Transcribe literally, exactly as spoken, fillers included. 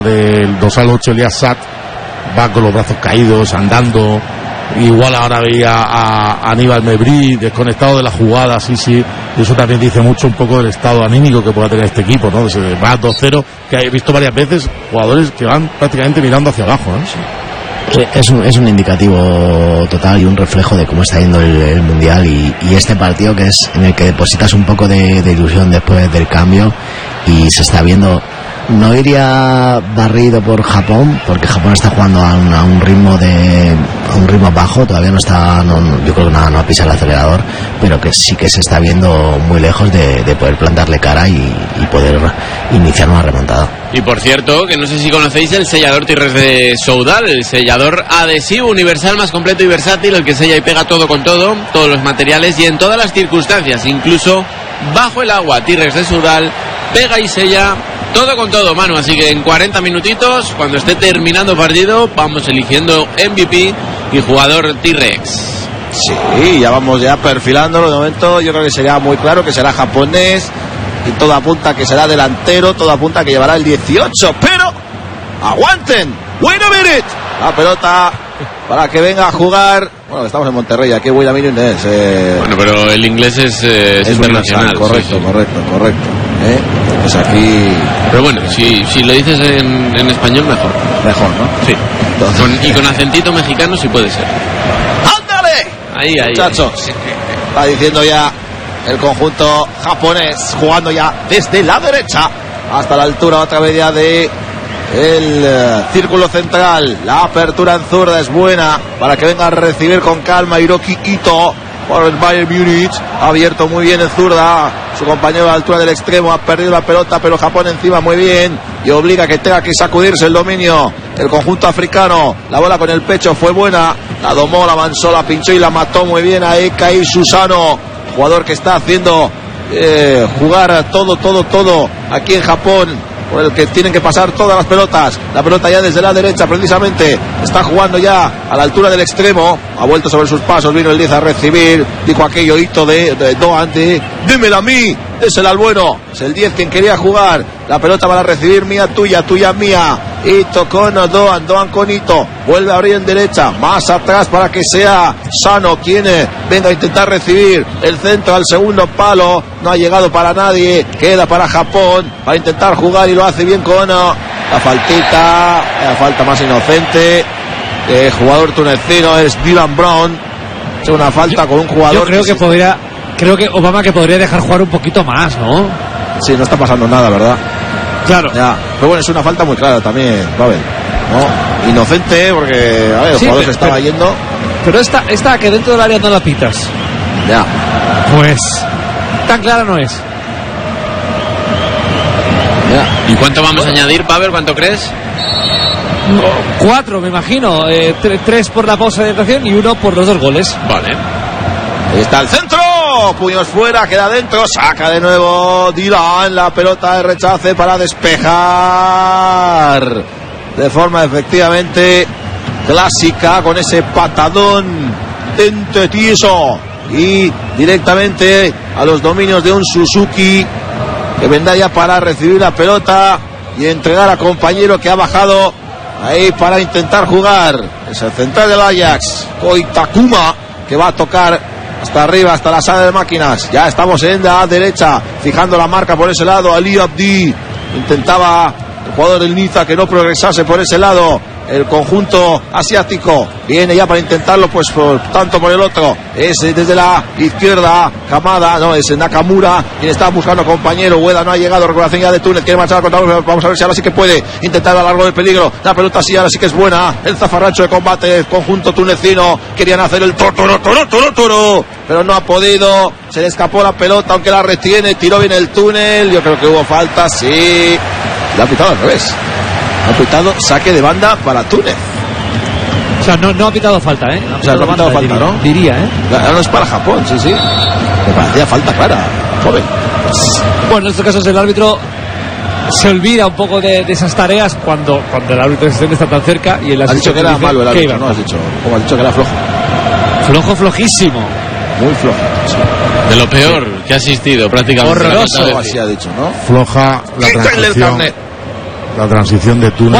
del dos al ocho, Elias Satt va con los brazos caídos, andando. Igual ahora veía a Aníbal Mebrí desconectado de la jugada, sí, sí. Y eso también dice mucho un poco del estado anímico que pueda tener este equipo, ¿no? Se va dos cero, que he visto varias veces jugadores que van prácticamente mirando hacia abajo, ¿eh? Sí. Es un, es un indicativo total y un reflejo de cómo está yendo el, el Mundial y, y este partido que es en el que depositas un poco de, de ilusión después del cambio y se está viendo. No iría barrido por Japón porque Japón está jugando a un, a un ritmo de a un ritmo bajo, todavía no está, no, yo creo que nada, no ha pisado el acelerador, pero que sí que se está viendo muy lejos de, de poder plantarle cara y, y poder iniciar una remontada. Y por cierto, que no sé si conocéis el sellador Tirres de Soudal, el sellador adhesivo universal más completo y versátil, el que sella y pega todo con todo, todos los materiales y en todas las circunstancias, incluso bajo el agua. Tirres de Soudal pega y sella todo con todo, Manu, así que en cuarenta minutitos, cuando esté terminando partido, vamos eligiendo M V P y jugador T-Rex. Sí, ya vamos ya perfilándolo. De momento yo creo que sería muy claro que será japonés y todo apunta que será delantero, todo apunta que llevará el dieciocho, pero aguanten, wait a minute, la pelota para que venga a jugar. Bueno, estamos en Monterrey, aquí wait a minute es eh... bueno, pero el inglés es, eh, es, es internacional, correcto, sí, sí. correcto, correcto. ¿Eh? Pues aquí. Pero bueno, si, si lo dices en, en español, mejor. Mejor, ¿no? Sí. Con, y con acentito mexicano, sí puede ser. ¡Ándale! Ahí, ahí. Muchachos, ahí. Está diciendo ya el conjunto japonés, jugando ya desde la derecha hasta la altura otra vez ya de el uh, círculo central. La apertura en zurda es buena para que venga a recibir con calma Hiroki Ito por el Bayern Múnich. Ha abierto muy bien en zurda. Su compañero a la altura del extremo ha perdido la pelota, pero Japón encima muy bien y obliga a que tenga que sacudirse el dominio el conjunto africano. La bola con el pecho fue buena, la domó, la avanzó, la pinchó y la mató muy bien a Eikai Susano, jugador que está haciendo eh, jugar todo, todo, todo aquí en Japón, por el que tienen que pasar todas las pelotas. La pelota ya desde la derecha precisamente está jugando ya a la altura del extremo, ha vuelto sobre sus pasos, vino el diez a recibir, dijo aquello Hito de, de Doan de dímela a mí, désela al bueno, es el diez quien quería jugar, la pelota para recibir, mía tuya, tuya mía, Hito con Doan, Doan con Hito, vuelve a abrir en derecha, más atrás para que sea Sano quien venga a intentar recibir el centro al segundo palo, no ha llegado para nadie, queda para Japón, para intentar jugar y lo hace bien con la faltita, la falta más inocente, el jugador tunecino es Dylan Brown, es una falta con un jugador. Yo creo que, que podría, creo que Obama que podría dejar jugar un poquito más, ¿no? Sí, no está pasando nada, ¿verdad? Claro. Ya, pero bueno, es una falta muy clara también, Pavel, ¿no? Inocente, porque a ver, el sí, jugador se estaba pero, yendo. Pero esta, esta que dentro del área no la pitas. Ya. Pues tan clara no es. ¿Y cuánto vamos a añadir, Pavel? ¿Cuánto crees? Cuatro, me imagino. Eh, tre- tres por la pausa de anotación y uno por los dos goles. Vale. Ahí está el centro. Puños fuera, queda dentro. Saca de nuevo Dylan. La pelota de rechace para despejar. De forma efectivamente clásica, con ese patadón dente tieso. Y directamente a los dominios de un Suzuki, que vendrá ya para recibir la pelota y entregar a compañero que ha bajado ahí para intentar jugar. Es el central del Ajax, Koitakuma, que va a tocar hasta arriba, hasta la sala de máquinas. Ya estamos en la derecha, fijando la marca por ese lado. Ali Abdi intentaba el jugador del Niza que no progresase por ese lado. El conjunto asiático viene ya para intentarlo, pues por tanto por el otro. Es desde la izquierda Kamada, no, es Nakamura quien está buscando compañero. Ueda no ha llegado, recuperación ya de Túnez, quiere marchar contra. Vamos a ver si ahora sí que puede intentar a largo del peligro. La pelota sí, ahora sí que es buena. El zafarrancho de combate, el conjunto tunecino. Querían hacer el toro, toro, toro, toro, toro, pero no ha podido. Se le escapó la pelota, aunque la retiene. Tiró bien el túnel. Yo creo que hubo falta, sí. Le ha pitado al revés. Ha pitado saque de banda para Túnez. O sea, no, no ha pitado falta, ¿eh? O sea, no ha pitado falta, diría, ¿no? Diría, ¿eh? No, no es para Japón, sí, sí. Me parecía falta clara, joven. Bueno, en estos casos el árbitro se olvida un poco de, de esas tareas cuando, cuando el árbitro está tan cerca y el has dicho que era malo el árbitro, ¿no? Has dicho, como has dicho que era flojo. Flojo, flojísimo. Muy flojo. Sí. De lo peor que ha asistido prácticamente. Horroroso. Así ha dicho, ¿no? Floja la Quítenle el transición. carnet. la transición de túnel.